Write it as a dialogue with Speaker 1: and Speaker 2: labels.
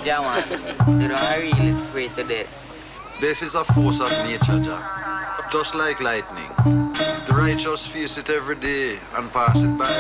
Speaker 1: Jawan, you know, I really afraid to death.
Speaker 2: Death is a force of nature, Jack. Just like lightning. The righteous face it every day and pass it by.